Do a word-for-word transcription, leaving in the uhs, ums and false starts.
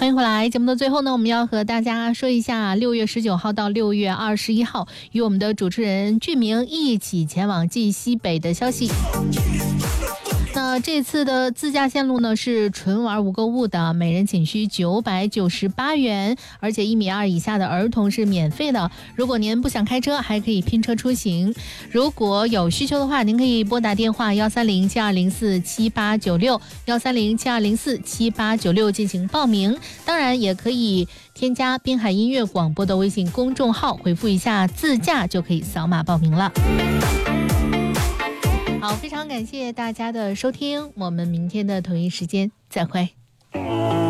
欢迎回来。节目的最后呢，我们要和大家说一下六月十九号到六月二十一号与我们的主持人俊明一起前往晋西北的消息。那这次的自驾线路呢是纯玩无购物的，每人仅需九百九十八元，而且一米二以下的儿童是免费的。如果您不想开车，还可以拼车出行。如果有需求的话，您可以拨打电话幺三零七二零四七八九六幺三零七二零四七八九六进行报名。当然也可以添加滨海音乐广播的微信公众号，回复一下自驾就可以扫码报名了。好，非常感谢大家的收听，我们明天的同一时间再会。